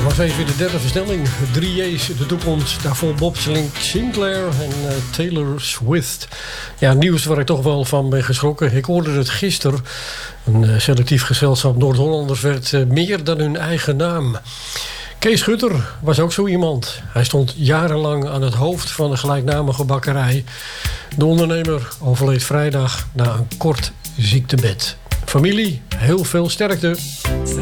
was even de derde versnelling. 3 J's de toekomst. Daarvoor Bob Sinclair en Taylor Swift. Ja, nieuws waar ik toch wel van ben geschrokken. Ik hoorde het gisteren. Een selectief gezelschap Noord-Hollanders werd meer dan hun eigen naam. Kees Schutter was ook zo iemand. Hij stond jarenlang aan het hoofd van de gelijknamige bakkerij. De ondernemer overleed vrijdag na een kort ziektebed. Familie, heel veel sterkte.